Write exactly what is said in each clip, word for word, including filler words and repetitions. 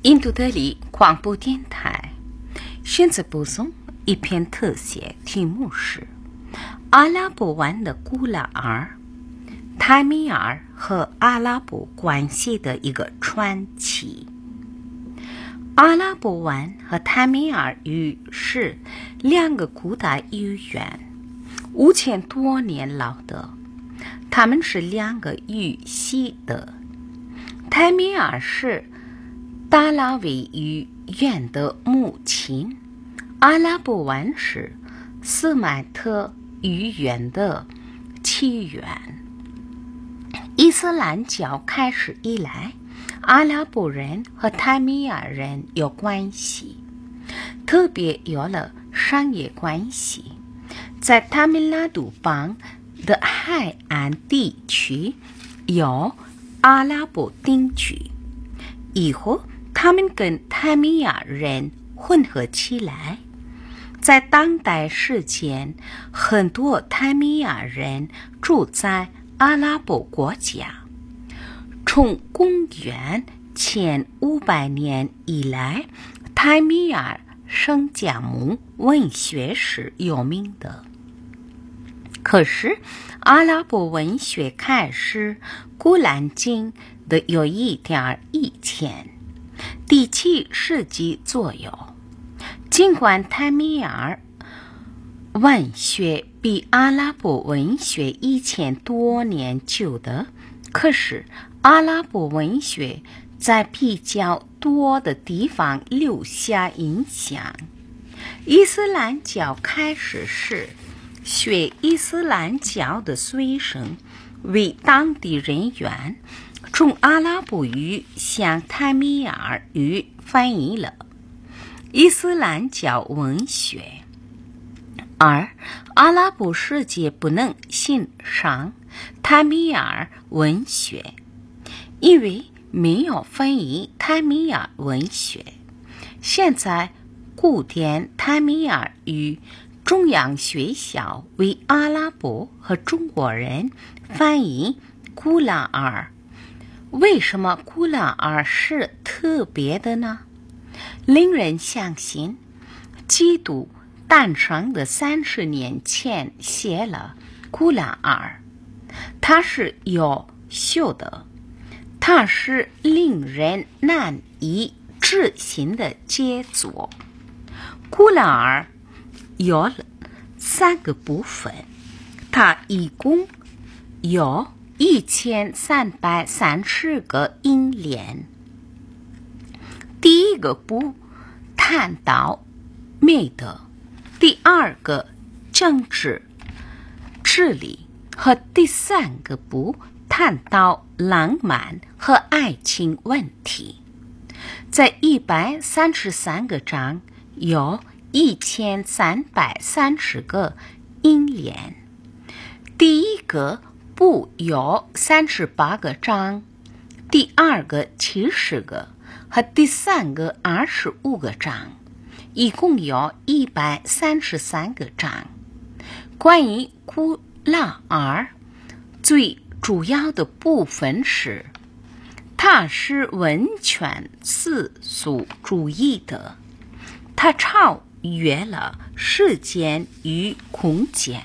印度德里广播电台现在播送一篇特写，题目是阿拉伯湾的古拉尔，泰米尔和阿拉伯关系的一个传奇。阿拉伯湾和泰米尔语是两个古代语言，五千多年老的，它们是两个语系的。泰米尔是达拉维语言的母亲，阿拉伯湾是斯麦特语言的起源。伊斯兰教开始以来，阿拉伯人和泰米尔人有关系，特别有了商业关系。在塔米拉杜邦的海岸地区有阿拉伯定居，以后他们跟泰米尔人混合起来。在当代世间，很多泰米尔人住在阿拉伯国家。从公元前五百年以来，泰米尔圣加姆文学是有名的。可是阿拉伯文学开始古兰经的有一点以前，第七世纪左右。尽管泰米尔文学比阿拉伯文学一千多年久的，可是阿拉伯文学在比较多的地方留下影响。伊斯兰教开始时，学伊斯兰教的学生为当地人员从阿拉伯语向泰米尔语翻译了伊斯兰教文学，而阿拉伯世界不能欣赏泰米尔文学，因为没有翻译泰米尔文学。现在古典泰米尔语中央学校为阿拉伯和中国人翻译古兰尔。为什么古兰尔是特别的呢？令人相信，基督诞生的三十年前写了古兰尔，它是有效的，它是令人难以置信的杰作。古兰尔有了三个部分，它一共有一千三百三十个音连。第一个部谈到美德，第二个政治治理，和第三个部谈到浪漫和爱情问题。在一百三十三个章有一千三百三十个音连。第一个部有三十八个章，第二个七十个，和第三个二十五个章，一共有一百三十三个章。关于古兰尔最主要的部分是，它是完全世俗主义的，它超越了时间与空间。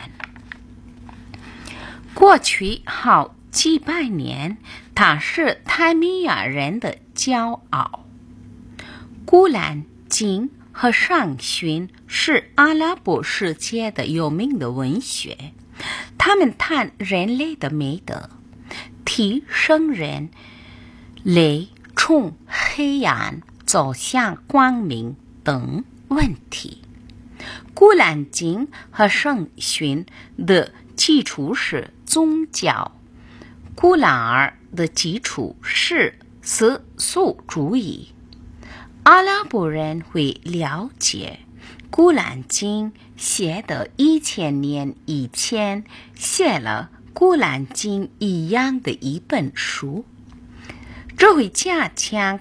过去好几百年，它是泰米尔人的骄傲。古兰经和圣训是阿拉伯世界的有名的文学，他们谈人类的美德，提升人类从黑暗走向光明等问题。古兰经和圣训的基础是宗教，古兰尔的基础是世俗主义。阿拉伯人会了解古兰经写的一千年以前写了古兰经一样的一本书，这会加强